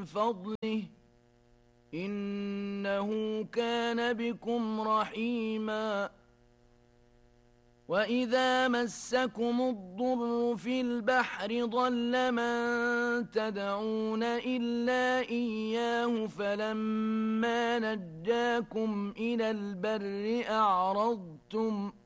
فضله إنه كان بكم رحيما وإذا مسكم الضر في البحر ضل من تدعون إلا إياه فلما نجاكم إلى البر أعرضتم